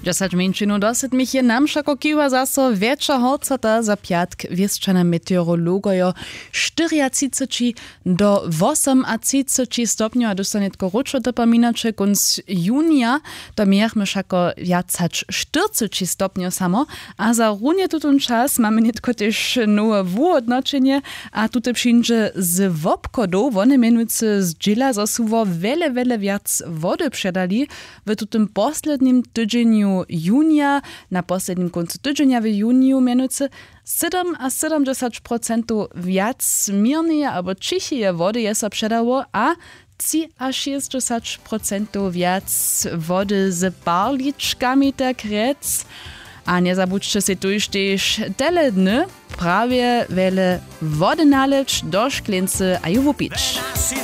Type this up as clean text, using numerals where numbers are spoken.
10 minut dosyć mi je nam všako kiwa zaso wiecza horcata za piatk wieszczana meteorologojo 34 do 38 stopni, a dostanie tylko ruczo dopaminacze kunc junia, to miechmy všako viacać 40 stopni samo, a za runie tutun czas mamy nie tylko też nowe wódnoczenie, a tutaj przyjdzie z wopkodą, one mianujcy z dżila zasuwo wiele wiac wody przedali w tutym poslednim tydzieniu junia, na poslednim końcu tydzienia w juniu mianujcy 70% wiac miernie albo cichije wody jest przedało, a 60% wiac wody z barliczkami tak rec. A nie zabudźcie się tu już też tele dny prawie wiele wody naleć do szklincy a ju wupić.